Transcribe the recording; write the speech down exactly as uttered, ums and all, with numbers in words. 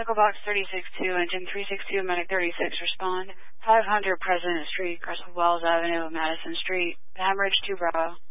Medical Box thirty-six two, Engine three six two, Medic thirty-six, respond. five hundred President Street, Crestwood Wells Avenue, Madison Street, Hemorrhage two Bravo.